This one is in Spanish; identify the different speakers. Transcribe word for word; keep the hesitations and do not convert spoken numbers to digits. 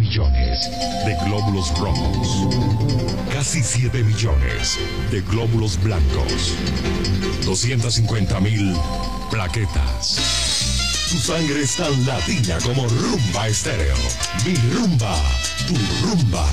Speaker 1: millones de glóbulos rojos. Casi siete millones de glóbulos blancos. doscientas cincuenta mil plaquetas. Tu sangre es tan latina como Rumba Estéreo. Mi rumba, tu rumba.